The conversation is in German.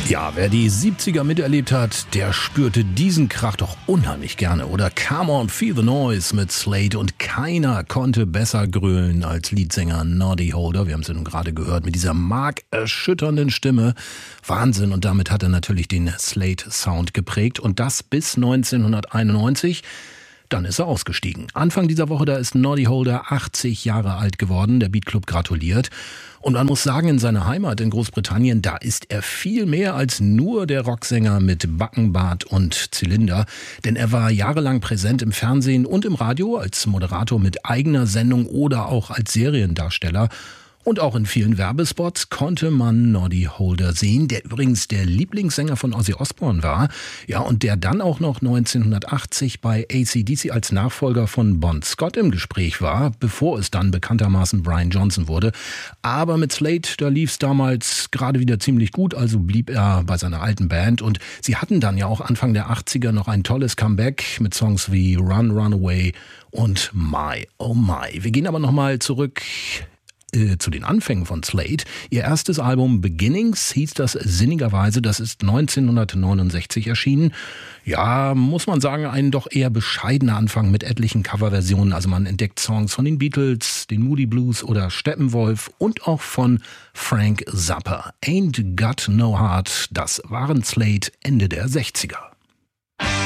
Ja, wer die 70er miterlebt hat, der spürte diesen Krach doch unheimlich gerne. Oder Come on, Feel the Noise mit Slade. Und keiner konnte besser grölen als Leadsänger Noddy Holder. Wir haben es ja nun gerade gehört, mit dieser markerschütternden Stimme. Wahnsinn. Und damit hat er natürlich den Slade-Sound geprägt. Und das bis 1991. Dann ist er ausgestiegen. Anfang dieser Woche, da ist Noddy Holder 80 Jahre alt geworden. Der Beat Club gratuliert. Und man muss sagen, in seiner Heimat in Großbritannien, da ist er viel mehr als nur der Rocksänger mit Backenbart und Zylinder. Denn er war jahrelang präsent im Fernsehen und im Radio als Moderator mit eigener Sendung oder auch als Seriendarsteller. Und auch in vielen Werbespots konnte man Noddy Holder sehen, der übrigens der Lieblingssänger von Ozzy Osbourne war. Ja, und der dann auch noch 1980 bei AC/DC als Nachfolger von Bon Scott im Gespräch war, bevor es dann bekanntermaßen Brian Johnson wurde. Aber mit Slade, da lief's damals gerade wieder ziemlich gut, also blieb er bei seiner alten Band. Und sie hatten dann ja auch Anfang der 80er noch ein tolles Comeback mit Songs wie Run, Run Away und My, Oh My. Wir gehen aber nochmal zurück zu den Anfängen von Slade. Ihr erstes Album Beginnings hieß das sinnigerweise, das ist 1969 erschienen. Ja, muss man sagen, ein doch eher bescheidener Anfang mit etlichen Coverversionen. Also man entdeckt Songs von den Beatles, den Moody Blues oder Steppenwolf und auch von Frank Zappa. Ain't Got No Heart, das waren Slade Ende der 60er.